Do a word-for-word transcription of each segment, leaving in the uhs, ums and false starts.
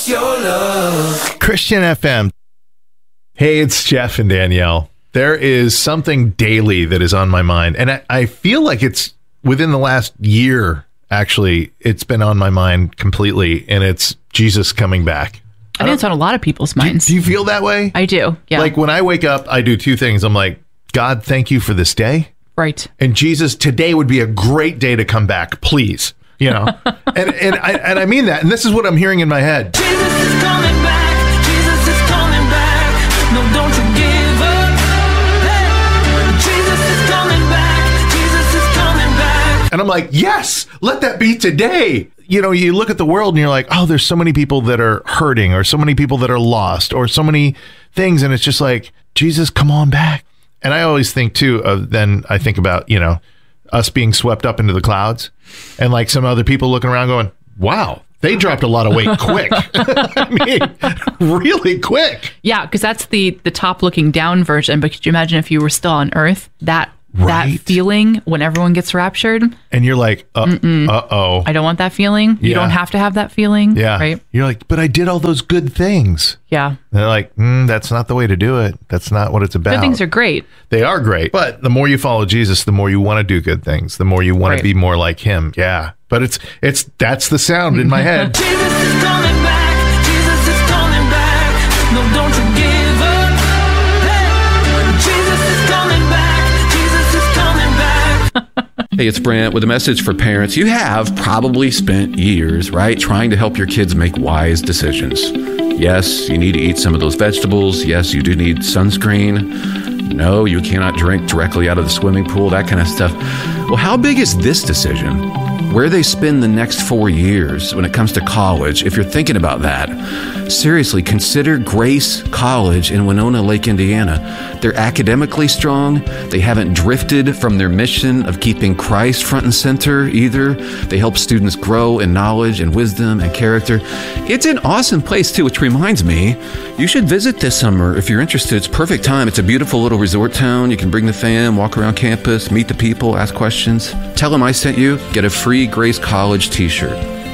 your love. Christian F M. Hey, it's Jeff and Danielle. There is something daily that is on my mind. And I, I feel like it's within the last year, actually, it's been on my mind completely. And it's Jesus coming back. I think it's on a lot of people's minds. Do, do you feel that way? I do, yeah. Like when I wake up, I do two things. I'm like, God, thank you for this day. Right. And Jesus, today would be a great day to come back, please. You know, and and I and I mean that. And this is what I'm hearing in my head. Jesus is coming back. Jesus is coming back. No, don't you give up. Hey. Jesus is coming back. Jesus is coming back. And I'm like, yes, let that be today. You know, you look at the world and you're like, oh, there's so many people that are hurting, or so many people that are lost, or so many things. And it's just like, Jesus, come on back. And I always think too of then I think about, you know, us being swept up into the clouds, and like some other people looking around going, wow, they dropped a lot of weight quick. I mean, really quick. Yeah, because that's the the top looking down version. But could you imagine if you were still on Earth, that Right. that feeling when everyone gets raptured? And you're like, uh, uh-oh. I don't want that feeling. You Yeah. don't have to have that feeling. Yeah. Right? You're like, but I did all those good things. Yeah. And they're like, mm, that's not the way to do it. That's not what it's about. Good things are great. They are great. But the more you follow Jesus, the more you want to do good things. The more you want Right. to be more like him. Yeah. But it's, it's, that's the sound in my head. Jesus is coming back. Jesus is coming back. No, don't you give up. Hey. Jesus is coming back. Jesus is coming back. Hey, it's Brant with a message for parents. You have probably spent years, right, trying to help your kids make wise decisions. Yes, you need to eat some of those vegetables. Yes, you do need sunscreen. No, you cannot drink directly out of the swimming pool, that kind of stuff. Well, how big is this decision? Where they spend the next four years when it comes to college, if you're thinking about that, seriously, consider Grace College in Winona Lake, Indiana. They're academically strong. They haven't drifted from their mission of keeping Christ front and center either. They help students grow in knowledge and wisdom and character. It's an awesome place too, which reminds me, you should visit this summer if you're interested. It's perfect time. It's a beautiful little resort town. You can bring the fam, walk around campus, meet the people, ask questions. Tell them I sent you. Get a free Grace College t-shirt.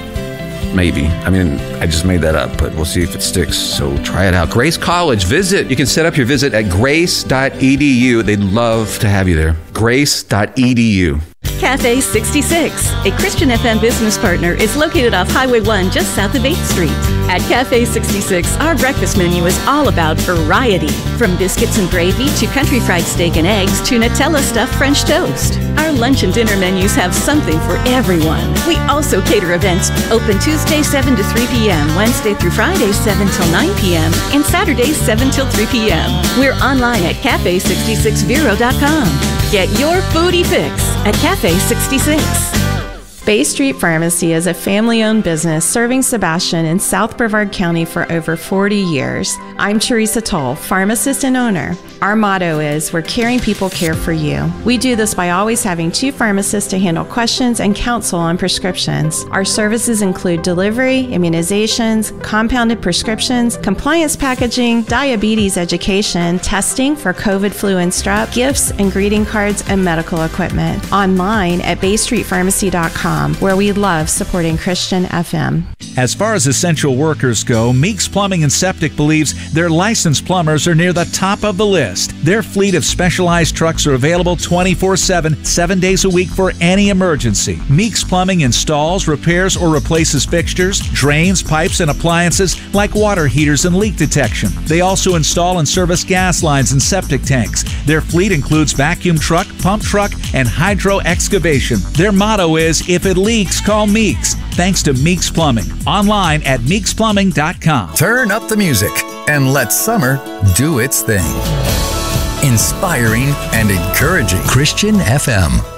Maybe. I mean, I just made that up, but we'll see if it sticks. So try it out. Grace College. Visit. You can set up your visit at grace dot e d u. They'd love to have you there. grace dot e d u. Cafe sixty-six, a Christian F M business partner, is located off Highway one just south of eighth Street. At Cafe sixty-six, our breakfast menu is all about variety. From biscuits and gravy to country fried steak and eggs to Nutella stuffed French toast. Our lunch and dinner menus have something for everyone. We also cater events, open Tuesday seven to three p.m., Wednesday through Friday seven till nine p.m., and Saturdays seven till three p.m. We're online at cafe sixty-six vero dot com. Get your foodie fix at Cafe sixty-six. Bay Street Pharmacy is a family-owned business serving Sebastian in South Brevard County for over forty years. I'm Teresa Toll, pharmacist and owner. Our motto is, we're caring people care for you. We do this by always having two pharmacists to handle questions and counsel on prescriptions. Our services include delivery, immunizations, compounded prescriptions, compliance packaging, diabetes education, testing for COVID, flu, and strep, gifts and greeting cards, and medical equipment. Online at bay street pharmacy dot com, where we love supporting Christian F M. As far as essential workers go, Meeks Plumbing and Septic believes their licensed plumbers are near the top of the list. Their fleet of specialized trucks are available twenty-four seven, seven days a week for any emergency. Meeks Plumbing installs, repairs, or replaces fixtures, drains, pipes, and appliances like water heaters and leak detection. They also install and service gas lines and septic tanks. Their fleet includes vacuum truck, pump truck, and hydro excavation. Their motto is, if it leaks, call Meeks. Thanks to Meeks Plumbing. Online at meeks plumbing dot com. Turn up the music and let summer do its thing. Inspiring and encouraging. Christian F M.